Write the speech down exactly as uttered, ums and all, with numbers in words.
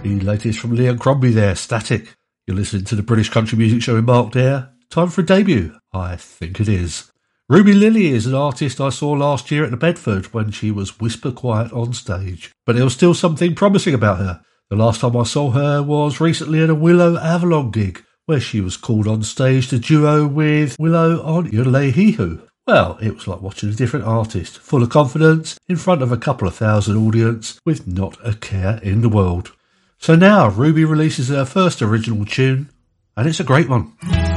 The latest from Leon Crombie there, Static. You're listening to the British Country Music Show in Mark Dare. Time for a debut. I think it is. Ruby Lilly is an artist I saw last year at the Bedford when she was whisper quiet on stage. But there was still something promising about her. The last time I saw her was recently at a Willow Avalon gig, where she was called on stage to duo with Willow on Yulehihu. Well, it was like watching a different artist, full of confidence, in front of a couple of thousand audience, with not a care in the world. So now Ruby releases her first original tune, and it's a great one.